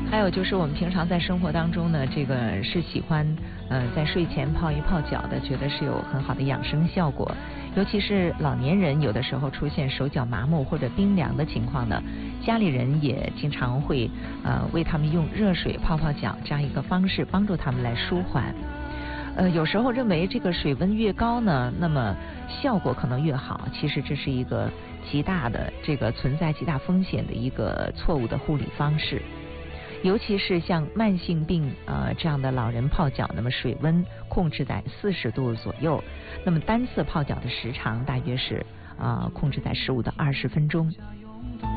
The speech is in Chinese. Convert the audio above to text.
还有就是我们平常在生活当中呢，这个是喜欢在睡前泡一泡脚的，觉得是有很好的养生效果。尤其是老年人有的时候出现手脚麻木或者冰凉的情况呢，家里人也经常会为他们用热水泡泡脚这样一个方式帮助他们来舒缓。有时候认为这个水温越高呢，那么效果可能越好，其实这是一个极大的这个存在极大风险的一个错误的护理方式。尤其是像慢性病这样的老人泡脚，那么水温控制在40度左右，那么单次泡脚的时长大约是控制在15到20分钟。